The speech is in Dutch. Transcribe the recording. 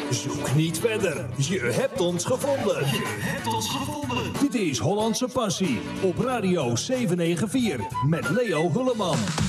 Zoek niet verder. Je hebt ons gevonden. Dit is Hollandse Passie op Radio 794 met Leo Hulleman.